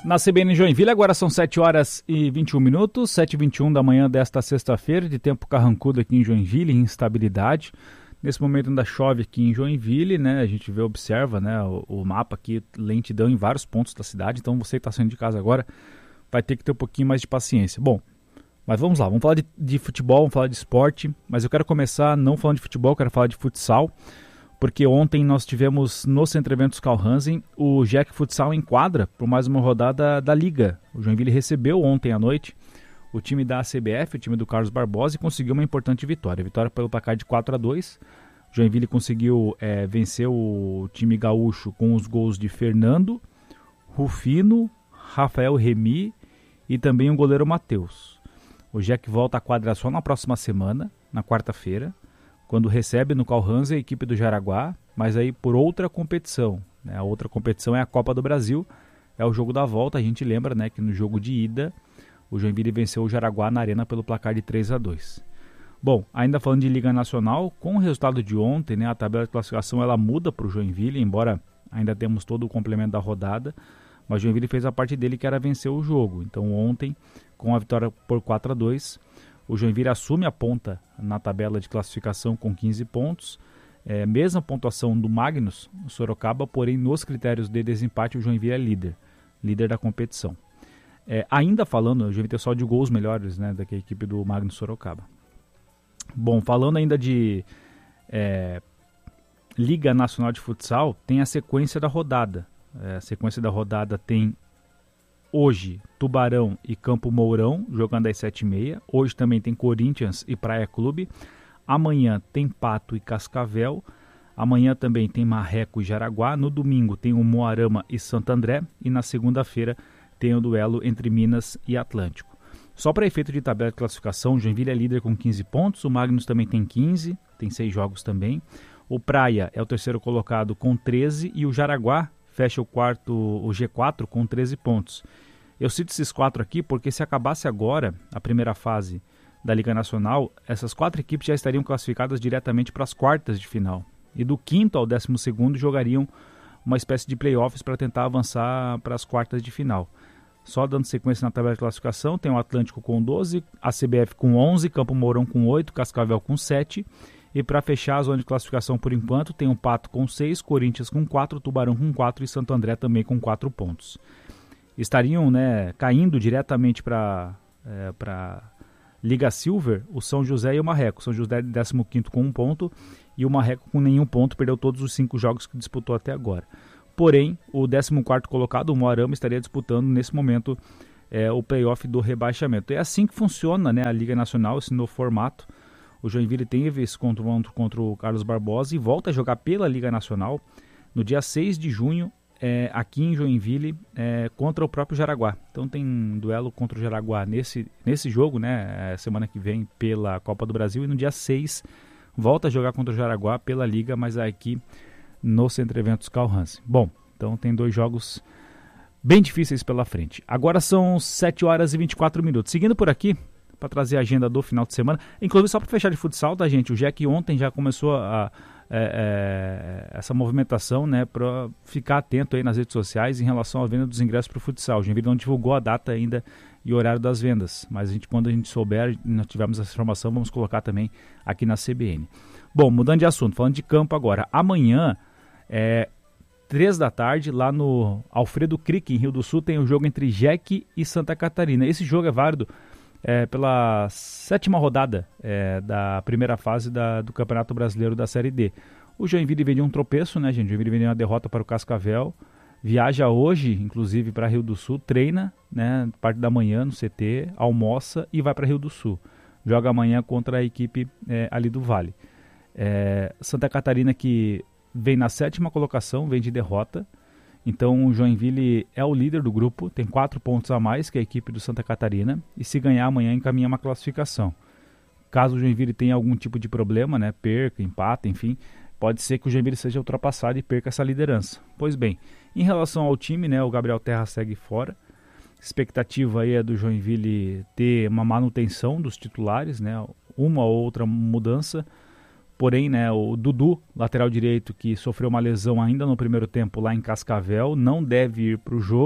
Na CBN Joinville, agora são 7 horas e 21 minutos, 7h21 da manhã desta sexta-feira, de tempo carrancudo aqui em Joinville, instabilidade. Nesse momento ainda chove aqui em Joinville, né? A gente observa, né, o mapa aqui, lentidão em vários pontos da cidade, então você que está saindo de casa agora vai ter que ter um pouquinho mais de paciência. Bom, mas vamos lá, vamos falar de futebol, vamos falar de esporte, mas eu quero começar não falando de futebol, quero falar de futsal. Porque ontem nós tivemos no Centro Eventos Carl Hansen o Jack Futsal em quadra por mais uma rodada da Liga. O Joinville recebeu ontem à noite o time da ACBF, o time do Carlos Barbosa, e conseguiu uma importante vitória. Vitória pelo placar de 4-2. O Joinville conseguiu vencer o time gaúcho com os gols de Fernando, Rufino, Rafael Remy e também o goleiro Matheus. O Jack volta à quadra só na próxima semana, na quarta-feira, quando recebe no Carl Hansen a equipe do Jaraguá, mas aí por outra competição. Né? A outra competição é a Copa do Brasil, é o jogo da volta. A gente lembra, né, que no jogo de ida o Joinville venceu o Jaraguá na arena pelo placar de 3-2. Bom, ainda falando de Liga Nacional, com o resultado de ontem, né, a tabela de classificação ela muda para o Joinville, embora ainda temos todo o complemento da rodada, mas o Joinville fez a parte dele, que era vencer o jogo. Então ontem, com a vitória por 4-2, o Joinville assume a ponta na tabela de classificação com 15 pontos, mesma pontuação do Magnus Sorocaba, porém nos critérios de desempate o Joinville é líder da competição. Ainda falando, o Joinville tem só de gols melhores, né, da que a equipe do Magnus Sorocaba. Bom, falando ainda de Liga Nacional de Futsal, tem a sequência da rodada. A sequência da rodada tem hoje Tubarão e Campo Mourão jogando às 7h30. Hoje também tem Corinthians e Praia Clube. Amanhã tem Pato e Cascavel. Amanhã também tem Marreco e Jaraguá. No domingo tem o Moarama e Santo André. E na segunda-feira tem o duelo entre Minas e Atlântico. Só para efeito de tabela de classificação, o Joinville é líder com 15 pontos. O Magnus também tem 15, tem 6 jogos também. O Praia é o terceiro colocado com 13 e o Jaraguá fecha o G4 com 13 pontos. Eu cito esses 4 aqui porque se acabasse agora a primeira fase da Liga Nacional, essas 4 equipes já estariam classificadas diretamente para as quartas de final. E do 5º ao 12º jogariam uma espécie de playoffs para tentar avançar para as quartas de final. Só dando sequência na tabela de classificação, tem o Atlântico com 12, a CBF com 11, Campo Mourão com 8, Cascavel com 7. E para fechar a zona de classificação por enquanto, tem o Pato com 6, Corinthians com 4, Tubarão com 4 e Santo André também com 4 pontos. Estariam, né, caindo diretamente para Liga Silver o São José e o Marreco. São José 15º com 1 ponto e o Marreco com nenhum ponto, perdeu todos os 5 jogos que disputou até agora. Porém, o 14º colocado, o Moarama, estaria disputando nesse momento o playoff do rebaixamento. É assim que funciona, né, a Liga Nacional, esse novo formato. O Joinville teve esse confronto contra o Carlos Barbosa e volta a jogar pela Liga Nacional no dia 6 de junho, aqui em Joinville, contra o próprio Jaraguá. Então tem um duelo contra o Jaraguá nesse jogo, né, semana que vem pela Copa do Brasil, e no dia 6 volta a jogar contra o Jaraguá pela Liga, mas aqui no Centro Eventos Carl Hansen. Bom, então tem 2 jogos bem difíceis pela frente. Agora são 7 horas e 24 minutos. Seguindo por aqui, para trazer a agenda do final de semana. Inclusive, só para fechar de futsal, tá, gente? O Jack ontem já começou essa movimentação, né, para ficar atento aí nas redes sociais em relação à venda dos ingressos para o futsal. O Joinville não divulgou a data ainda e o horário das vendas, mas quando a gente souber, nós tivermos essa informação, vamos colocar também aqui na CBN. Bom, mudando de assunto, falando de campo agora. Amanhã, 3 da tarde, lá no Alfredo Crick, em Rio do Sul, tem o jogo entre Jack e Santa Catarina. Esse jogo é válido pela 7ª rodada da primeira fase do Campeonato Brasileiro da Série D. O Joinville vem de um tropeço, né, gente? O Joinville vem de uma derrota para o Cascavel. Viaja hoje, inclusive, para Rio do Sul, treina, né, parte da manhã no CT, almoça e vai para Rio do Sul. Joga amanhã contra a equipe ali do Vale. Santa Catarina, que vem na 7ª colocação, vem de derrota. Então o Joinville é o líder do grupo, tem 4 pontos a mais que a equipe do Santa Catarina, e se ganhar amanhã encaminha uma classificação. Caso o Joinville tenha algum tipo de problema, né, perca, empata, enfim, pode ser que o Joinville seja ultrapassado e perca essa liderança. Pois bem, em relação ao time, né, o Gabriel Terra segue fora. Expectativa aí é do Joinville ter uma manutenção dos titulares, né, uma ou outra mudança. Porém, né, o Dudu, lateral direito, que sofreu uma lesão ainda no primeiro tempo lá em Cascavel, não deve ir para o jogo.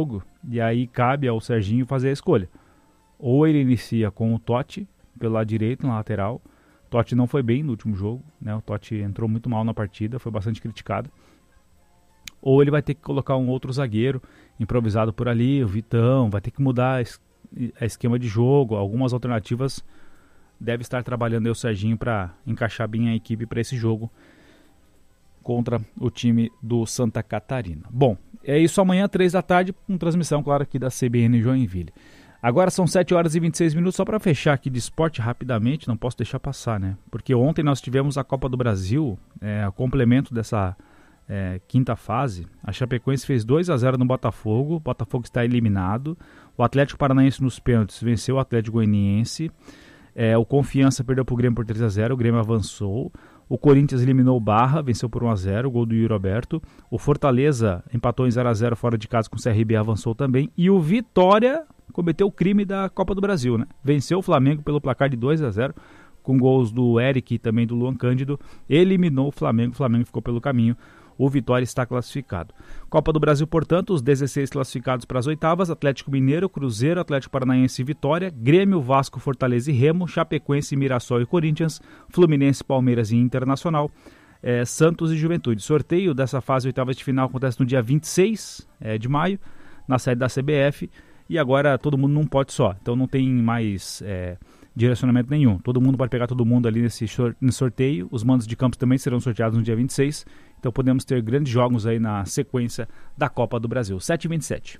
E aí cabe ao Serginho fazer a escolha. Ou ele inicia com o Totti pelo lado direito, na lateral. O Totti não foi bem no último jogo, né? O Totti entrou muito mal na partida, foi bastante criticado. Ou ele vai ter que colocar um outro zagueiro improvisado por ali, o Vitão, vai ter que mudar a esquema de jogo, algumas alternativas. Deve estar trabalhando aí o Serginho para encaixar bem a equipe para esse jogo contra o time do Santa Catarina. Bom, é isso amanhã, 3 da tarde, com transmissão, claro, aqui da CBN Joinville. Agora são 7 horas e 26 minutos, só para fechar aqui de esporte rapidamente, não posso deixar passar, né? Porque ontem nós tivemos a Copa do Brasil, a complemento dessa quinta fase. A Chapecoense fez 2-0 no Botafogo, o Botafogo está eliminado. O Atlético Paranaense nos pênaltis venceu o Atlético Goianiense. O Confiança perdeu para o Grêmio por 3-0, o Grêmio avançou. O Corinthians eliminou o Barra, venceu por 1-0, o gol do Yuri Alberto. O Fortaleza empatou em 0-0 fora de casa com o CRB, avançou também. E o Vitória cometeu o crime da Copa do Brasil, né? Venceu o Flamengo pelo placar de 2-0, com gols do Eric e também do Luan Cândido. Eliminou o Flamengo ficou pelo caminho. O Vitória está classificado. Copa do Brasil, portanto, os 16 classificados para as oitavas: Atlético Mineiro, Cruzeiro, Atlético Paranaense e Vitória, Grêmio, Vasco, Fortaleza e Remo, Chapecoense, Mirassol e Corinthians, Fluminense, Palmeiras e Internacional, Santos e Juventude. Sorteio dessa fase oitavas de final acontece no dia 26 de maio, na sede da CBF, e agora todo mundo num pote só, então não tem mais direcionamento nenhum. Todo mundo pode pegar todo mundo ali nesse sorteio. Os mandos de campos também serão sorteados no dia 26. Então podemos ter grandes jogos aí na sequência da Copa do Brasil. 7h27.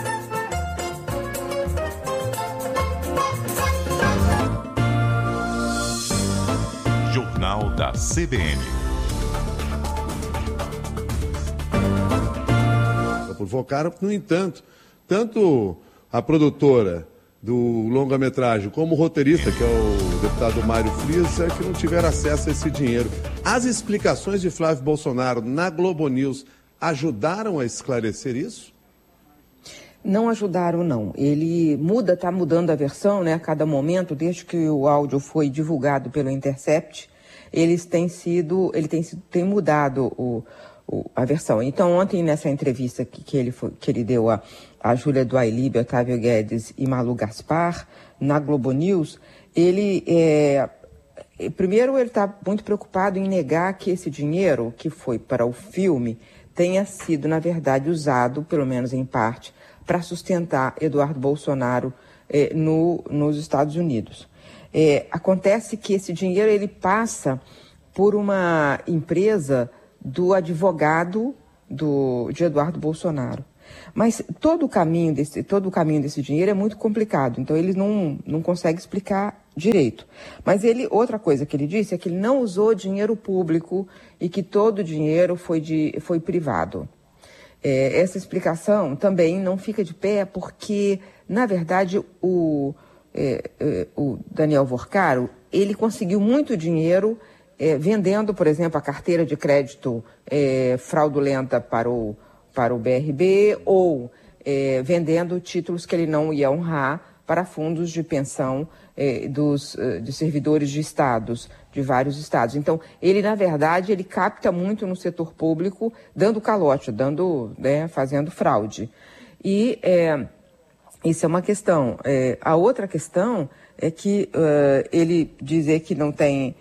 Jornal da CBN. Provocaram, no entanto, tanto a produtora do longa-metragem como o roteirista, que é o deputado Mário Frias, que não tiveram acesso a esse dinheiro. As explicações de Flávio Bolsonaro na Globo News ajudaram a esclarecer isso? Não ajudaram, não. Ele está mudando a versão, né, a cada momento, desde que o áudio foi divulgado pelo Intercept, ele tem mudado a versão. Então, ontem, nessa entrevista que ele deu a Júlia do Ailib, Otávio Guedes e Malu Gaspar, na Globo News, primeiro ele está muito preocupado em negar que esse dinheiro que foi para o filme tenha sido, na verdade, usado, pelo menos em parte, para sustentar Eduardo Bolsonaro nos Estados Unidos. Acontece que esse dinheiro ele passa por uma empresa do advogado de Eduardo Bolsonaro. Mas todo o caminho desse dinheiro é muito complicado, então ele não consegue explicar direito. Mas outra coisa que ele disse é que ele não usou dinheiro público e que todo o dinheiro foi privado. Essa explicação também não fica de pé porque, na verdade, o Daniel Vorcaro, ele conseguiu muito dinheiro vendendo, por exemplo, a carteira de crédito fraudulenta para o BRB ou vendendo títulos que ele não ia honrar para fundos de pensão de servidores de estados, de vários estados. Então, ele, na verdade, ele capta muito no setor público, dando calote, fazendo fraude. E isso é uma questão. A outra questão é que ele dizer que não tem...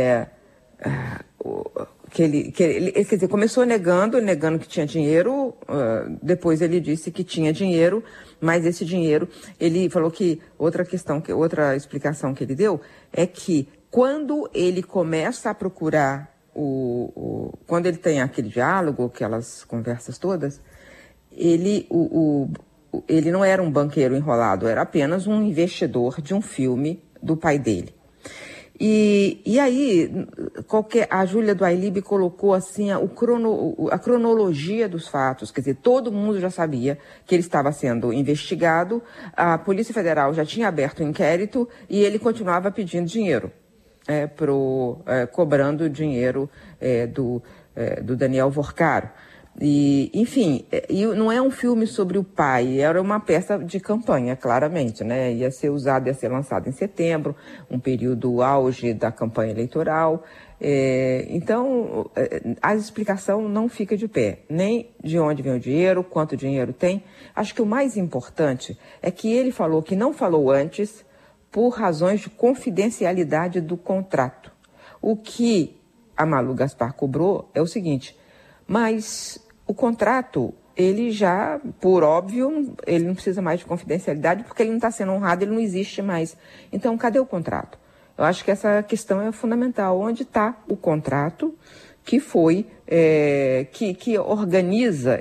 quer dizer, começou negando que tinha dinheiro, depois ele disse que tinha dinheiro, mas esse dinheiro, ele falou que outra explicação que ele deu é que quando ele começa a procurar quando ele tem aquele diálogo, aquelas conversas todas, ele não era um banqueiro enrolado, era apenas um investidor de um filme do pai dele. E aí, a Júlia do Ailib colocou assim a cronologia dos fatos, quer dizer, todo mundo já sabia que ele estava sendo investigado, a Polícia Federal já tinha aberto o inquérito e ele continuava pedindo dinheiro, cobrando dinheiro do Daniel Vorcaro. E, enfim, não é um filme sobre o pai, era uma peça de campanha, claramente, né? Ia ser lançado em setembro, um período auge da campanha eleitoral. Então, a explicação não fica de pé, nem de onde vem o dinheiro, quanto dinheiro tem. Acho que o mais importante é que ele falou que não falou antes por razões de confidencialidade do contrato. O que a Malu Gaspar cobrou é o seguinte: mas o contrato, ele já, por óbvio, ele não precisa mais de confidencialidade porque ele não está sendo honrado, ele não existe mais. Então, cadê o contrato? Eu acho que essa questão é fundamental. Onde está o contrato que foi, que organiza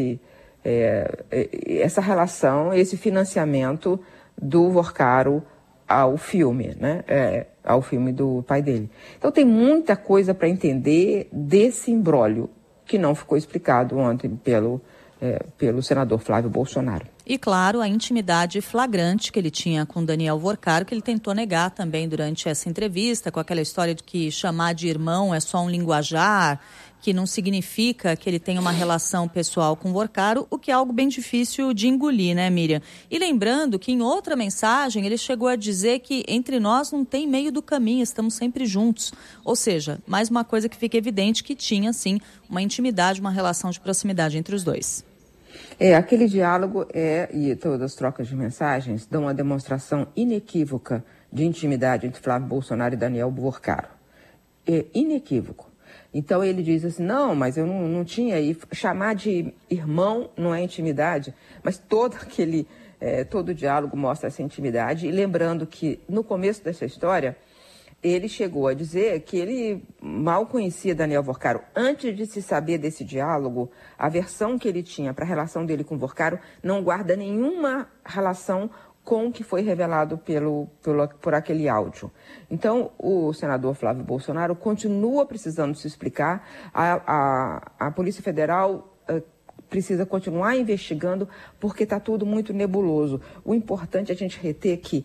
essa relação, esse financiamento do Vorcaro ao filme, né? Ao filme do pai dele. Então tem muita coisa para entender desse imbróglio que não ficou explicado ontem pelo senador Flávio Bolsonaro. E, claro, a intimidade flagrante que ele tinha com Daniel Vorcaro, que ele tentou negar também durante essa entrevista, com aquela história de que chamar de irmão é só um linguajar, que não significa que ele tenha uma relação pessoal com Vorcaro, o que é algo bem difícil de engolir, né, Miriam? E lembrando que em outra mensagem ele chegou a dizer que entre nós não tem meio do caminho, estamos sempre juntos. Ou seja, mais uma coisa que fica evidente que tinha, sim, uma intimidade, uma relação de proximidade entre os dois. Aquele diálogo e todas as trocas de mensagens dão uma demonstração inequívoca de intimidade entre Flávio Bolsonaro e Daniel Vorcaro. Inequívoco. Então ele diz assim, não, mas eu não tinha, e chamar de irmão não é intimidade, mas todo o diálogo mostra essa intimidade. E lembrando que no começo dessa história, ele chegou a dizer que ele mal conhecia Daniel Vorcaro. Antes de se saber desse diálogo, a versão que ele tinha para a relação dele com Vorcaro não guarda nenhuma relação com o que foi revelado por aquele áudio. Então, o senador Flávio Bolsonaro continua precisando se explicar. A Polícia Federal precisa continuar investigando porque está tudo muito nebuloso. O importante é a gente reter que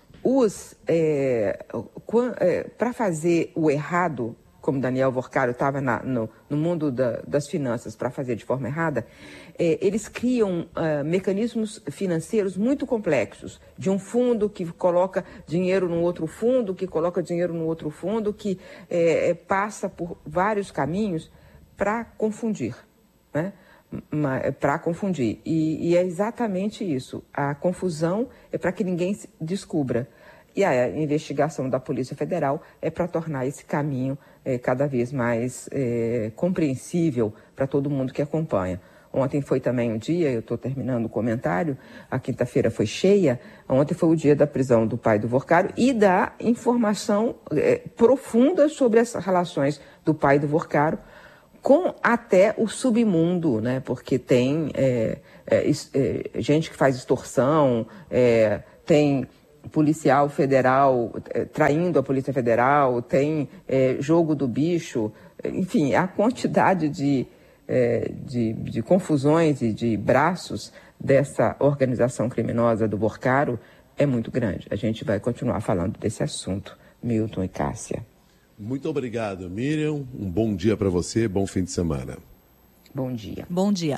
para fazer o errado, como Daniel Vorcaro estava no mundo das finanças para fazer de forma errada, eles criam mecanismos financeiros muito complexos, de um fundo que coloca dinheiro num outro fundo, que coloca dinheiro no outro fundo, que passa por vários caminhos para confundir, né? Para confundir. E é exatamente isso. A confusão é para que ninguém descubra. E a investigação da Polícia Federal é para tornar esse caminho cada vez mais compreensível para todo mundo que acompanha. Ontem foi também um dia, eu estou terminando o comentário, a quinta-feira foi cheia, ontem foi o dia da prisão do pai do Vorcaro e da informação profunda sobre as relações do pai do Vorcaro com até o submundo, né? Porque tem gente que faz extorsão, tem policial federal traindo a Polícia Federal, tem jogo do bicho, enfim, a quantidade de confusões e de braços dessa organização criminosa do Vorcaro é muito grande. A gente vai continuar falando desse assunto, Milton e Cássia. Muito obrigado, Miriam. Um bom dia para você, bom fim de semana. Bom dia. Bom dia.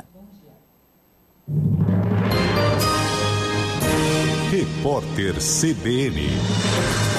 Repórter CBN.